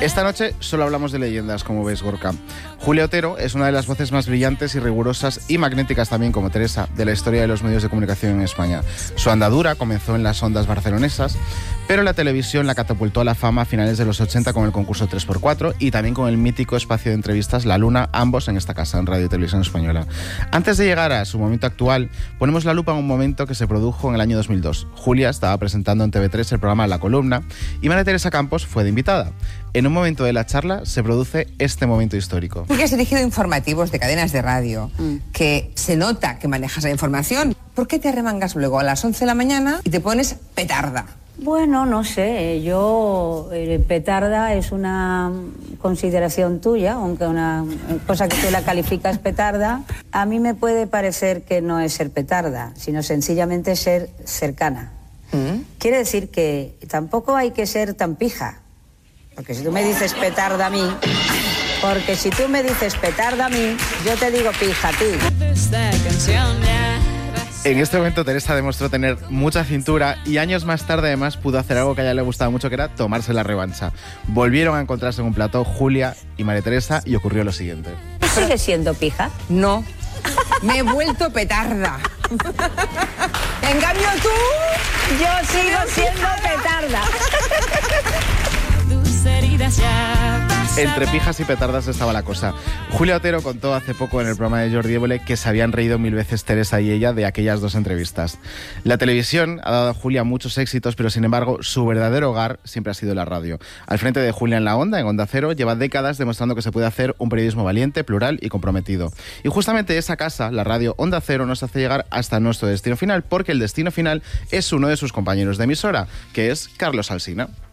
Esta noche solo hablamos de leyendas, como ves, Gorka. Julia Otero es una de las voces más brillantes y rigurosas y magnéticas también, como Teresa, de la historia de los medios de comunicación en España. Su andadura comenzó en las ondas barcelonesas, pero la televisión la catapultó a la fama a finales de los 80 con el concurso 3x4 y también con el mítico espacio de entrevistas La Luna, ambos en esta casa, en Radio y Televisión Española. Antes de llegar a su momento actual, ponemos la lupa en un momento que se produjo en el año 2002. Julia estaba presentando en TV3 el programa La Columna y María Teresa Campos fue de invitada. En un momento de la charla se produce este momento histórico. Tú que has dirigido informativos de cadenas de radio, que se nota que manejas la información, ¿por qué te arremangas luego a las 11 de la mañana y te pones petarda? Bueno, no sé, yo petarda es una consideración tuya, aunque una cosa que tú la calificas petarda, a mí me puede parecer que no es ser petarda, sino sencillamente ser cercana. Quiere decir que tampoco hay que ser tan pija, porque si tú me dices petarda a mí, yo te digo pija a ti. En este momento Teresa demostró tener mucha cintura y años más tarde además pudo hacer algo que a ella le gustaba mucho, que era tomarse la revancha. Volvieron a encontrarse en un plató Julia y María Teresa y ocurrió lo siguiente. ¿Sigues siendo pija? No, me he vuelto petarda. En cambio tú... Yo sigo siendo petarda. Entre pijas y petardas estaba la cosa. Julia Otero contó hace poco en el programa de Jordi Évole que se habían reído 1000 veces Teresa y ella de aquellas dos entrevistas. La televisión ha dado a Julia muchos éxitos, pero sin embargo su verdadero hogar siempre ha sido la radio. Al frente de Julia en la Onda, en Onda Cero, lleva décadas demostrando que se puede hacer un periodismo valiente, plural y comprometido. Y justamente esa casa, la radio Onda Cero, nos hace llegar hasta nuestro destino final, porque el destino final es uno de sus compañeros de emisora, que es Carlos Alsina.